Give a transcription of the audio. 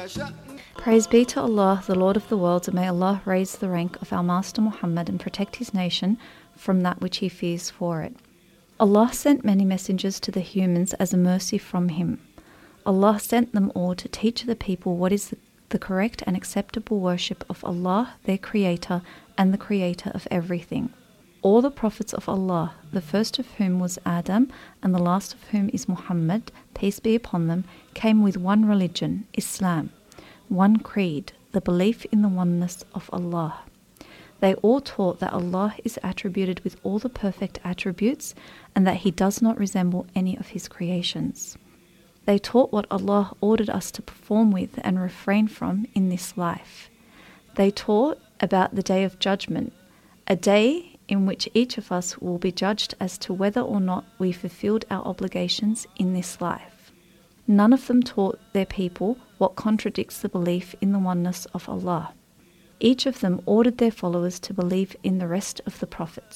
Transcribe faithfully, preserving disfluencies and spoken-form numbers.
Praise be to Allah, the Lord of the worlds, and may Allah raise the rank of our Master Muhammad and protect his nation from that which he fears for it. Allah sent many messengers to the humans as a mercy from him. Allah sent them all to teach the people what is the, the correct and acceptable worship of Allah, their Creator, and the Creator of everything. All the prophets of Allah, the first of whom was Adam, and the last of whom is Muhammad, peace be upon them, came with one religion, Islam, one creed, the belief in the oneness of Allah. They all taught that Allah is attributed with all the perfect attributes and that He does not resemble any of His creations. They taught what Allah ordered us to perform with and refrain from in this life. They taught about the Day of Judgment, a day in which each of us will be judged as to whether or not we fulfilled our obligations in this life. None of them taught their people what contradicts the belief in the oneness of Allah. Each of them ordered their followers to believe in the rest of the prophets.